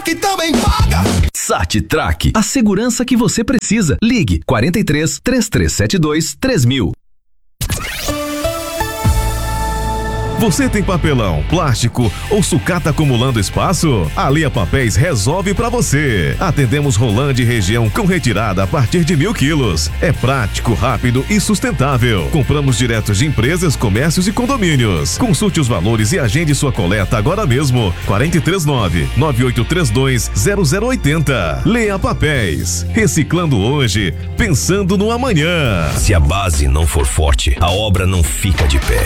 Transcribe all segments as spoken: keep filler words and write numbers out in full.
Sat-Track também paga! Sat-Track, a segurança que você precisa. Ligue quarenta e três, três três sete dois, três mil. Você tem papelão, plástico ou sucata acumulando espaço? A Lea Papéis resolve pra você. Atendemos Rolândia e região com retirada a partir de mil quilos. É prático, rápido e sustentável. Compramos direto de empresas, comércios e condomínios. Consulte os valores e agende sua coleta agora mesmo. quatro três nove, nove oito três dois, zero zero oito zero. Lea Papéis. Reciclando hoje, pensando no amanhã. Se a base não for forte, a obra não fica de pé.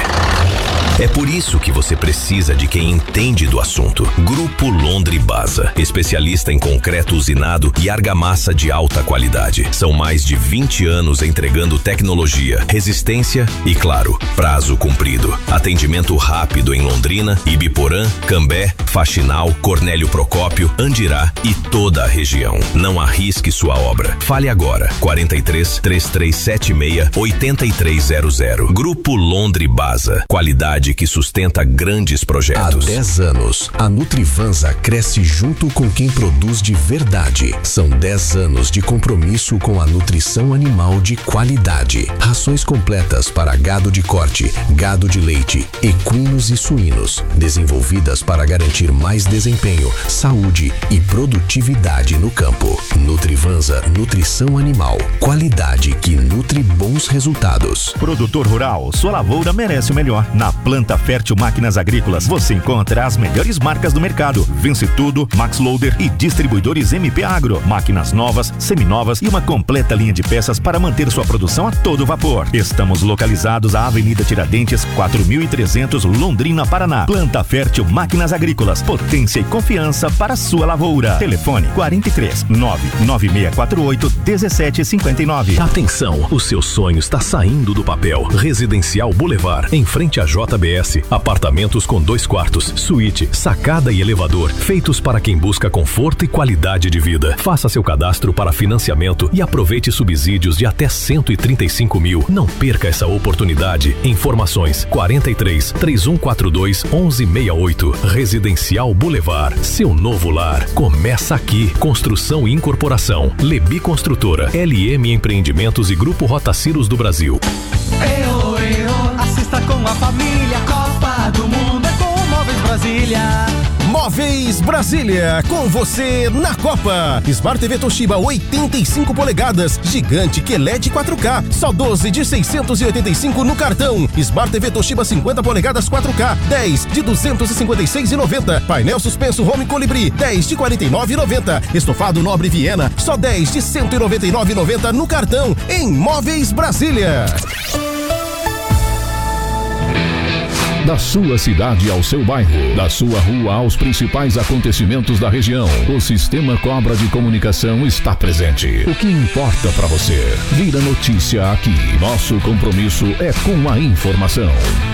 É por isso que você precisa de quem entende do assunto. Grupo Londribasa, especialista em concreto usinado e argamassa de alta qualidade. São mais de vinte anos entregando tecnologia, resistência e, claro, prazo cumprido. Atendimento rápido em Londrina, Ibiporã, Cambé, Faxinal, Cornélio Procópio, Andirá e toda a região. Não arrisque sua obra. Fale agora. quarenta e três, três três sete seis, oito três zero zero. Grupo Londribasa. Qualidade que sustenta grandes projetos. Há dez anos, a Nutrivansa cresce junto com quem produz de verdade. São dez anos de compromisso com a nutrição animal de qualidade. Rações completas para gado de corte, gado de leite, equinos e suínos. Desenvolvidas para garantir mais desempenho, saúde e produtividade no campo. Nutrivansa Nutrição Animal. Qualidade que nutre bons resultados. Produtor rural, sua lavoura merece o melhor. Na Planta Fértil Máquinas Agrícolas, você encontra as melhores marcas do mercado. Vence Tudo, Max Loader e distribuidores M P Agro. Máquinas novas, seminovas e uma completa linha de peças para manter sua produção a todo vapor. Estamos localizados à Avenida Tiradentes, quatro mil e trezentos, Londrina, Paraná. Planta Fértil Máquinas Agrícolas, potência e confiança para sua lavoura. Telefone quarenta e três, nove nove seis quatro oito, um sete cinco nove. Atenção, o seu sonho está saindo do papel. Residencial Boulevard, em frente a J B S, apartamentos com dois quartos, suíte, sacada e elevador, feitos para quem busca conforto e qualidade de vida. Faça seu cadastro para financiamento e aproveite subsídios de até cento e trinta e cinco mil. Não perca essa oportunidade. Informações quarenta e três, três um quatro dois, onze sessenta e oito. Residencial Boulevard, seu novo lar. Começa aqui. Construção e incorporação. Lebi Construtora, L M Empreendimentos e Grupo Rotaciros do Brasil. Eo, eo, assista com a família, Copa do Mundo é com Móveis Brasília. Móveis Brasília, com você na Copa. Smart T V Toshiba oitenta e cinco polegadas, gigante Q L E D quatro K, só doze de seiscentos e oitenta e cinco no cartão. Smart T V Toshiba cinquenta polegadas quatro K, dez de duzentos e cinquenta e seis reais e noventa centavos. Painel suspenso Home Colibri, dez de quarenta e nove reais e noventa centavos. Estofado Nobre Viena, só dez de cento e noventa e nove reais e noventa centavos no cartão. Em Móveis Brasília. Da sua cidade ao seu bairro, da sua rua aos principais acontecimentos da região, o Sistema Cobra de Comunicação está presente. O que importa para você? Vira notícia aqui. Nosso compromisso é com a informação.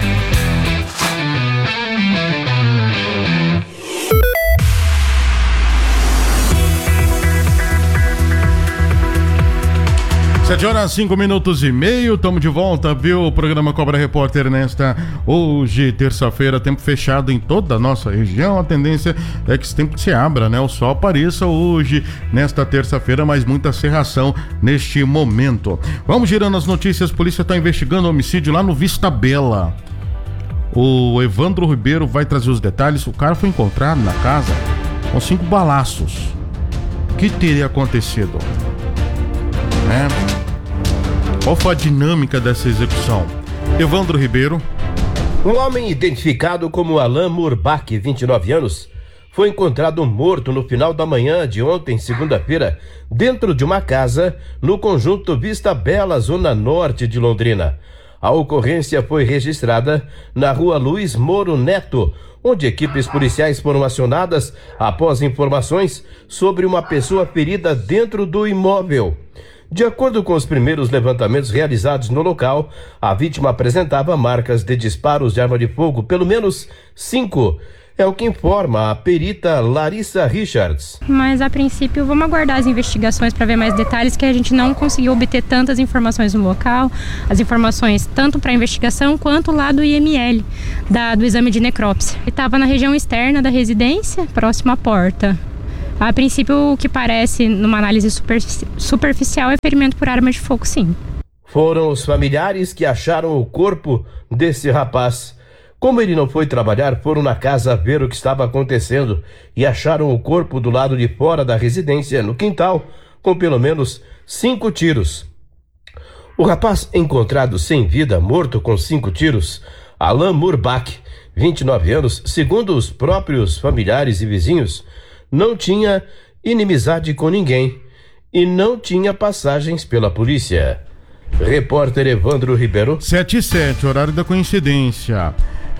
Sete horas, cinco minutos e meio, estamos de volta, viu? O programa Cobra Repórter nesta hoje, terça-feira, tempo fechado em toda a nossa região. A tendência é que esse tempo se abra, né? O sol apareça hoje, nesta terça-feira, mas muita cerração neste momento. Vamos girando as notícias. A polícia está investigando o homicídio lá no Vista Bela. O Evandro Ribeiro vai trazer os detalhes. O cara foi encontrado na casa com cinco balaços. O que teria acontecido? Né? Qual foi a dinâmica dessa execução? Evandro Ribeiro. Um homem identificado como Alain Murbach, vinte e nove anos, foi encontrado morto no final da manhã de ontem, segunda-feira, dentro de uma casa no conjunto Vista Bela, zona norte de Londrina. A ocorrência foi registrada na rua Luiz Moro Neto, onde equipes policiais foram acionadas após informações sobre uma pessoa ferida dentro do imóvel. De acordo com os primeiros levantamentos realizados no local, a vítima apresentava marcas de disparos de arma de fogo, pelo menos cinco. É o que informa a perita Larissa Richards. Mas a princípio vamos aguardar as investigações para ver mais detalhes, que a gente não conseguiu obter tantas informações no local, as informações tanto para a investigação quanto lá do I M L, da, do exame de necrópsia. Ele estava na região externa da residência, próximo à porta. A princípio, o que parece, numa análise superfici- superficial, é ferimento por arma de fogo, sim. Foram os familiares que acharam o corpo desse rapaz. Como ele não foi trabalhar, foram na casa ver o que estava acontecendo e acharam o corpo do lado de fora da residência, no quintal, com pelo menos cinco tiros. O rapaz encontrado sem vida, morto com cinco tiros, Alan Murbach, vinte e nove anos, segundo os próprios familiares e vizinhos, não tinha inimizade com ninguém e não tinha passagens pela polícia. Repórter Evandro Ribeiro. sete e sete, horário da coincidência.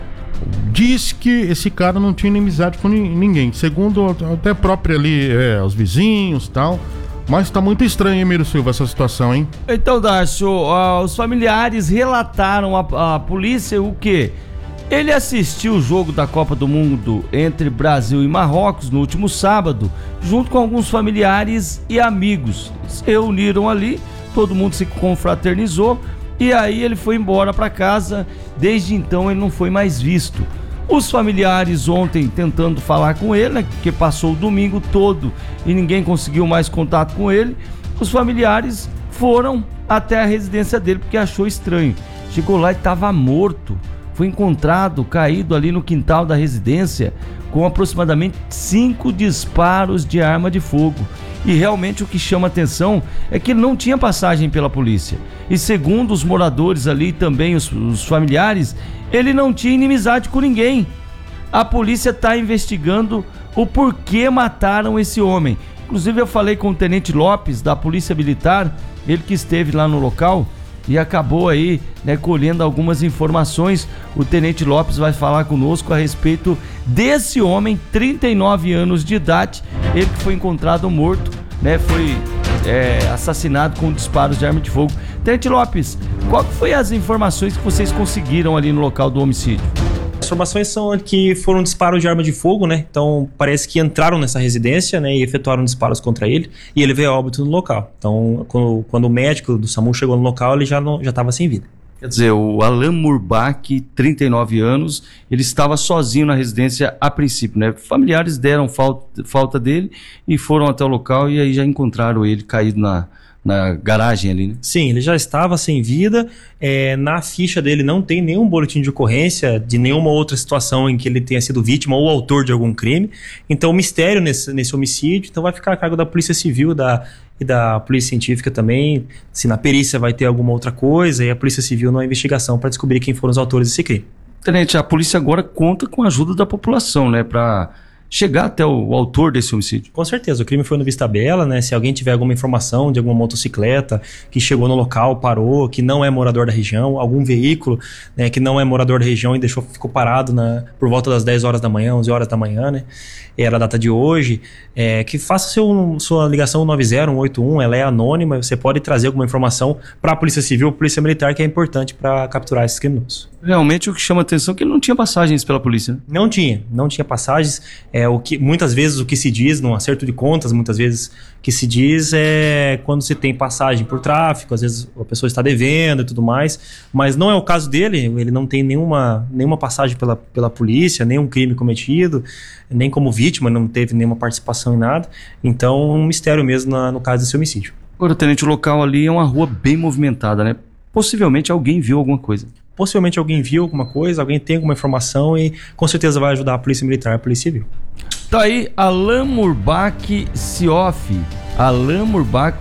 Diz que esse cara não tinha inimizade com ninguém, segundo até próprio ali, é, os vizinhos e tal. Mas tá muito estranho, hein, Miro Silva, essa situação, hein? Então, Dácio, uh, os familiares relataram à polícia o quê? Ele assistiu o jogo da Copa do Mundo entre Brasil e Marrocos no último sábado, junto com alguns familiares e amigos. Se reuniram ali, todo mundo se confraternizou e aí ele foi embora para casa. Desde então ele não foi mais visto. Os familiares ontem tentando falar com ele, né, porque passou o domingo todo e ninguém conseguiu mais contato com ele. Os familiares foram até a residência dele porque achou estranho. Chegou lá e estava morto. Foi encontrado caído ali no quintal da residência com aproximadamente cinco disparos de arma de fogo. E realmente o que chama atenção é que ele não tinha passagem pela polícia. E segundo os moradores ali, também os, os familiares, ele não tinha inimizade com ninguém. A polícia está investigando o porquê mataram esse homem. Inclusive eu falei com o Tenente Lopes da Polícia Militar, ele que esteve lá no local e acabou aí, né, colhendo algumas informações. O Tenente Lopes vai falar conosco a respeito desse homem, trinta e nove anos de idade, ele que foi encontrado morto, né, foi é, assassinado com disparos de arma de fogo. Tenente Lopes, qual foi as informações que vocês conseguiram ali no local do homicídio? As informações são que foram disparos de arma de fogo, né? Então parece que entraram nessa residência, né, e efetuaram disparos contra ele e ele veio a óbito no local. Então quando, quando o médico do SAMU chegou no local, ele já não, já estava sem vida. Quer dizer, o Alan Murbach, trinta e nove anos, ele estava sozinho na residência a princípio, né? Familiares deram falta, falta dele e foram até o local e aí já encontraram ele caído na, na garagem ali, né? Sim, ele já estava sem vida. É, na ficha dele não tem nenhum boletim de ocorrência de nenhuma outra situação em que ele tenha sido vítima ou autor de algum crime. Então o mistério nesse, nesse homicídio então vai ficar a cargo da Polícia Civil da, e da Polícia Científica também. Se na perícia vai ter alguma outra coisa, e a Polícia Civil numa investigação para descobrir quem foram os autores desse crime. Tenente, a polícia agora conta com a ajuda da população, né, para chegar até o, o autor desse homicídio. Com certeza, o crime foi no Vista Bela, né? Se alguém tiver alguma informação de alguma motocicleta que chegou no local, parou, que não é morador da região, algum veículo, né, que não é morador da região e deixou, ficou parado na, por volta das dez horas da manhã, onze horas da manhã, né? Era a data de hoje, é, que faça seu, sua ligação nove zero um oito um, ela é anônima, você pode trazer alguma informação para a Polícia Civil ou Polícia Militar, que é importante para capturar esses criminosos. Realmente o que chama atenção é que ele não tinha passagens pela polícia, né? Não tinha, não tinha passagens. É, o que, muitas vezes o que se diz, num acerto de contas, muitas vezes o que se diz é quando você tem passagem por tráfico, às vezes a pessoa está devendo e tudo mais, mas não é o caso dele, ele não tem nenhuma, nenhuma passagem pela, pela polícia, nenhum crime cometido, nem como vítima, não teve nenhuma participação em nada, então um mistério mesmo na, no caso desse homicídio. Agora, tenente, o local ali é uma rua bem movimentada, né? Possivelmente alguém viu alguma coisa. Possivelmente alguém viu alguma coisa, alguém tem alguma informação e com certeza vai ajudar a Polícia Militar e a Polícia Civil. Tá aí Alan Murbach Sioff. Alan Murbach,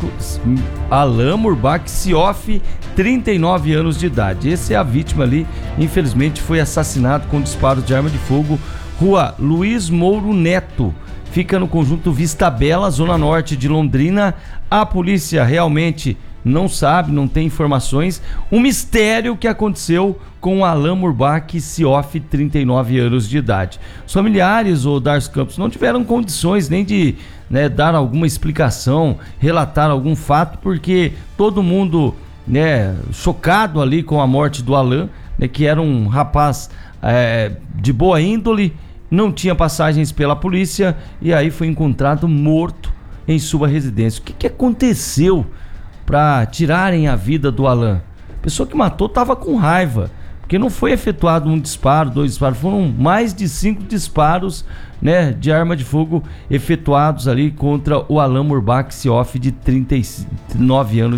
Alan Murbach Sioff, trinta e nove anos de idade. Esse é a vítima ali, infelizmente foi assassinado com disparos de arma de fogo. Rua Luiz Mouro Neto, fica no conjunto Vista Bela, zona norte de Londrina. A polícia realmente não sabe, não tem informações. Um mistério que aconteceu com o Alan Murbach Sioff, trinta e nove anos de idade. Os familiares, o Darcy Campos, não tiveram condições nem de, né, dar alguma explicação, relatar algum fato, porque todo mundo, né, chocado ali com a morte do Alan, né, que era um rapaz é, de boa índole, não tinha passagens pela polícia e aí foi encontrado morto em sua residência. O que, que aconteceu para tirarem a vida do Alan? A pessoa que matou estava com raiva, porque porque não foi efetuado um disparo, dois disparos, foram mais de cinco disparos, né, de arma de fogo efetuados ali contra o Alan Murbach Sioff, de trinta e nove anos